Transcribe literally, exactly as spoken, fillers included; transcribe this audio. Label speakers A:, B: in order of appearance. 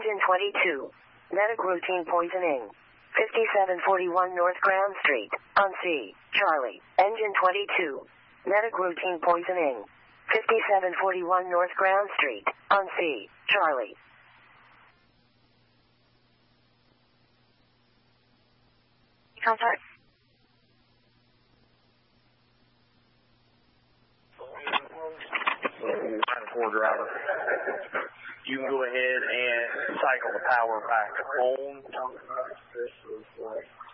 A: Engine twenty-two. Medic routine poisoning. fifty-seven forty-one North Ground Street, on C, Charlie. Engine twenty-two. Medic routine poisoning. fifty-seven forty-one North Ground Street, on C, Charlie.
B: Contact.
C: Four driver. You can go ahead and cycle the power back on.